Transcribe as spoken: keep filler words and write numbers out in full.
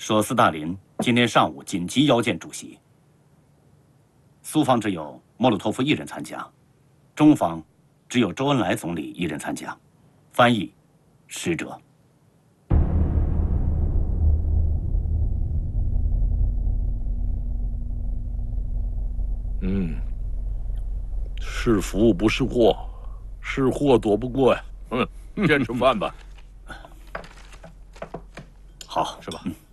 说斯大林今天上午紧急邀见主席。苏方只有莫洛托夫一人参加，中方只有周恩来总理一人参加。翻译，使者。 嗯，是福不是祸，是祸躲不过呀。嗯，先吃饭吧。 好， 是吧？ 嗯